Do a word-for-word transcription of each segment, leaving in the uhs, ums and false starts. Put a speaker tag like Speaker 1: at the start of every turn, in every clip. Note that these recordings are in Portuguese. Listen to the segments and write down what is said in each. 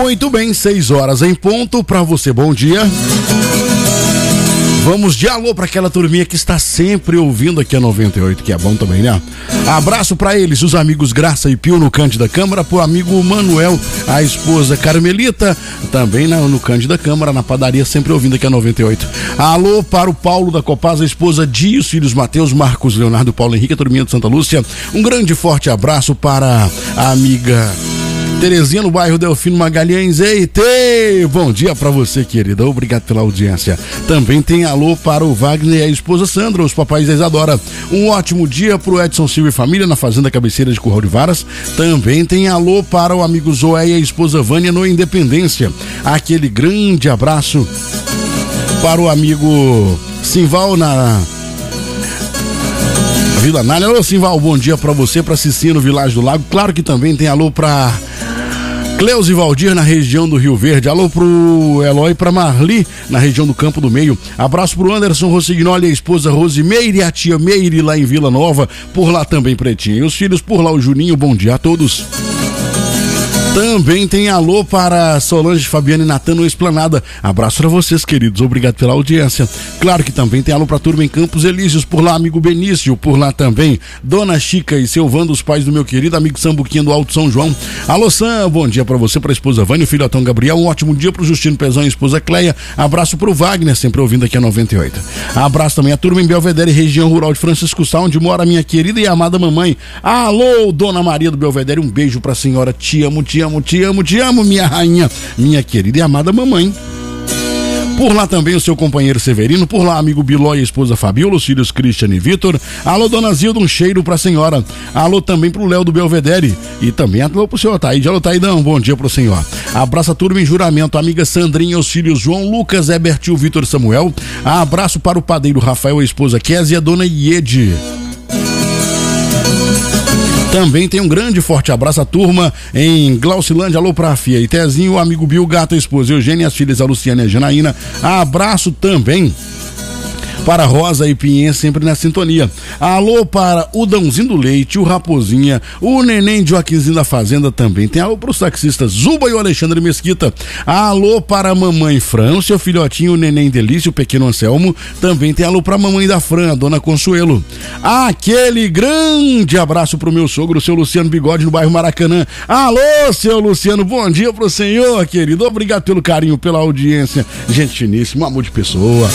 Speaker 1: Muito bem, seis horas em ponto pra você, bom dia. Vamos de alô pra aquela turminha que está sempre ouvindo aqui a noventa e oito, que é bom também, né? Abraço pra eles, os amigos Graça e Pio no Cândida Câmara, pro amigo Manuel, a esposa Carmelita, também na, no Cândida Câmara, na padaria, sempre ouvindo aqui a noventa e oito. Alô para o Paulo da Copasa, a esposa Di, os filhos Mateus, Marcos, Leonardo, Paulo Henrique, a turminha de Santa Lúcia. Um grande forte abraço para a amiga Terezinha no bairro Delfino Magalhães. Eita, bom dia pra você, querida, obrigado pela audiência. Também tem alô para o Wagner e a esposa Sandra, os papais da Isadora. Um ótimo dia pro Edson Silva e família na Fazenda Cabeceira de Curral de Varas. Também tem alô para o amigo Zoé e a esposa Vânia no Independência. Aquele grande abraço para o amigo Simval na Vila Nália. Alô, Simval, bom dia pra você, pra Cicinha no Vilagem do Lago. Claro que também tem alô pra Cleus e Valdir na região do Rio Verde. Alô pro Eloy e pra Marli na região do Campo do Meio. Abraço pro Anderson Rossignoli e a esposa Rosimeire e a tia Meire lá em Vila Nova. Por lá também, Pretinho. E os filhos por lá, o Juninho. Bom dia a todos. Também tem alô para Solange, Fabiana e Natan no Esplanada. Abraço para vocês, queridos. Obrigado pela audiência. Claro que também tem alô para a turma em Campos Elíseos. Por lá, amigo Benício. Por lá também, Dona Chica e seu Vando, os pais do meu querido amigo Sambuquinha do Alto São João. Alô, Sam. Bom dia para você, para a esposa Vânia, o filhotão Gabriel. Um ótimo dia para o Justino Pezão e a esposa Cleia. Abraço para o Wagner, sempre ouvindo aqui a noventa e oito. Abraço também a turma em Belvedere, região rural de Francisco Sá, onde mora a minha querida e amada mamãe. Alô, Dona Maria do Belvedere. Um beijo para a senhora. Te amo, te amo, te amo, te amo, minha rainha, minha querida e amada mamãe. Por lá também o seu companheiro Severino, por lá amigo Biló e a esposa Fabiola, os filhos Christian e Vitor. Alô, Dona Zilda, um cheiro pra senhora. Alô também pro Léo do Belvedere e também alô pro senhor Taíde. Alô, Taidão, bom dia pro senhor. Abraço a turma em Juramento, amiga Sandrinha, os filhos João, Lucas, Herbert e o Vitor Samuel. Abraço para o padeiro Rafael, a esposa Kézia e a dona Iede. Também tem um grande forte abraço à turma em Glaucilândia. Alô pra Fia e Tezinho, o amigo Bill, Gato, a esposa Eugênia, as filhas a Luciana e a Janaína. Abraço também para Rosa e Pinhê, sempre na sintonia. Alô para o Dãozinho do Leite, o Raposinha, o Neném de Joaquinzinho da Fazenda também. Tem alô para os taxistas Zuba e o Alexandre Mesquita. Alô para a mamãe Fran, seu filhotinho, o Neném Delícia, o pequeno Anselmo. Também tem alô para a mamãe da Fran, a dona Consuelo. Aquele grande abraço para o meu sogro, o seu Luciano Bigode, no bairro Maracanã. Alô, seu Luciano, bom dia pro senhor, querido. Obrigado pelo carinho, pela audiência. Gente finíssima, amor de pessoa.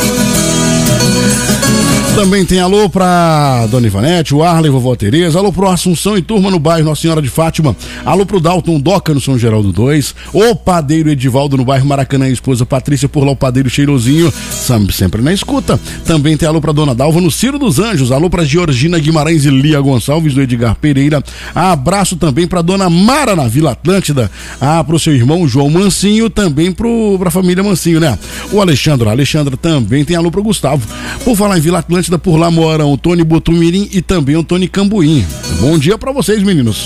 Speaker 1: Também tem alô pra Dona Ivanete, o Arley, vovó Tereza. Alô pro Assunção e turma no bairro Nossa Senhora de Fátima. Alô pro Dalton Doca no São Geraldo dois. O padeiro Edivaldo no bairro Maracanã, a esposa Patrícia, por lá o padeiro Cheirosinho, sempre na escuta. Também tem alô pra Dona Dalva no Ciro dos Anjos. Alô pra Georgina Guimarães e Lia Gonçalves do Edgar Pereira. Abraço também pra Dona Mara na Vila Atlântida. Ah, pro seu irmão João Mancinho, também pro, pra família Mancinho, né? O Alexandre, a Alexandra também tem alô pro Gustavo. Por falar em Vila Atlântida, por lá moram o Tony Botumirim e também o Tony Cambuim. Bom dia pra vocês, meninos.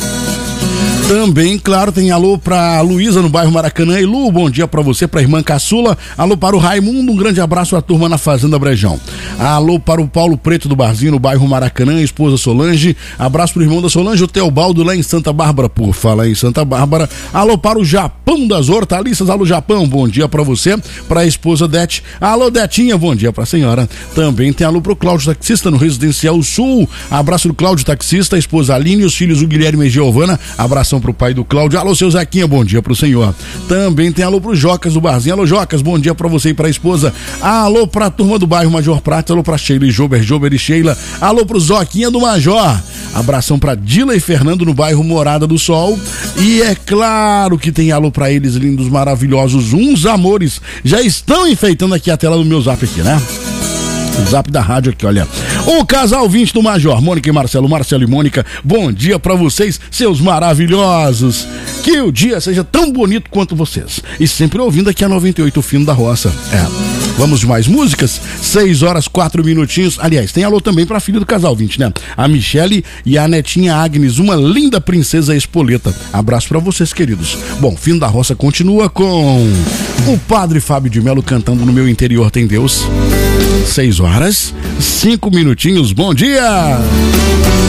Speaker 1: Também, claro, tem alô pra Luísa no bairro Maracanã. E Lu, bom dia pra você, pra irmã Caçula. Alô para o Raimundo, um grande abraço à turma na Fazenda Brejão. Alô para o Paulo Preto do Barzinho no bairro Maracanã, esposa Solange. Abraço pro irmão da Solange, o Teobaldo lá em Santa Bárbara, por falar em Santa Bárbara. Alô para o Japão das Hortaliças. Alô, Japão, bom dia pra você, pra esposa Dete. Alô, Detinha, bom dia pra senhora. Também tem alô pro Cláudio Taxista no Residencial Sul. Abraço do Cláudio Taxista, a esposa Aline, os filhos o Guilherme e Giovana. Abração pro pai do Cláudio. Alô, seu Zequinha, bom dia pro senhor. Também tem alô pro Jocas do Barzinho. Alô, Jocas, bom dia pra você e pra esposa. Alô pra turma do bairro Major Prata. Alô pra Sheila e Jober, Jober e Sheila. Alô pro Zoquinha do Major. Abração pra Dila e Fernando no bairro Morada do Sol. E é claro que tem alô pra eles, lindos, maravilhosos, uns amores. Já estão enfeitando aqui a tela do meu zap aqui, né? O zap da rádio aqui, olha. O casal vinte do Major, Mônica e Marcelo, Marcelo e Mônica, bom dia pra vocês, seus maravilhosos. Que o dia seja tão bonito quanto vocês. E sempre ouvindo aqui a noventa e oito, o Fino da Roça. É. Vamos de mais músicas? seis horas, quatro minutinhos. Aliás, tem alô também pra filha do casal vinte, né? A Michele e a netinha Agnes, uma linda princesa espoleta. Abraço pra vocês, queridos. Bom, Fino da Roça continua com o Padre Fábio de Melo cantando No Meu Interior Tem Deus. seis horas, cinco minutinhos. Bom dia!